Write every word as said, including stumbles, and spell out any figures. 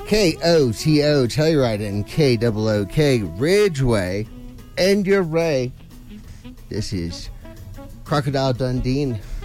K O T O, Telluride, and K O O K, Ridgeway, and your Ray. This is Crocodile Dundee